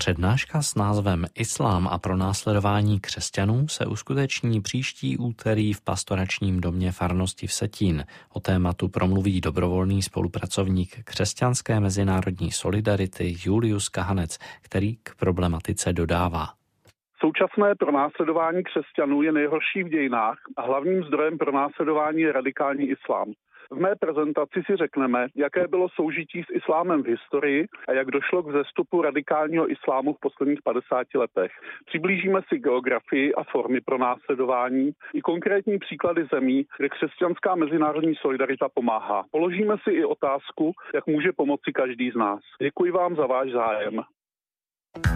Přednáška s názvem Islám a pronásledování křesťanů se uskuteční příští úterý v Pastoračním domě farnosti Vsetín. O tématu promluví dobrovolný spolupracovník křesťanské mezinárodní solidarity Julius Kahanec, který k problematice dodává. Současné pronásledování křesťanů je nejhorší v dějinách a hlavním zdrojem pronásledování je radikální islám. V mé prezentaci si řekneme, jaké bylo soužití s islámem v historii a jak došlo k vzestupu radikálního islámu v posledních 50 letech. Přiblížíme si geografii a formy pronásledování i konkrétní příklady zemí, kde křesťanská mezinárodní solidarita pomáhá. Položíme si i otázku, jak může pomoci každý z nás. Děkuji vám za váš zájem.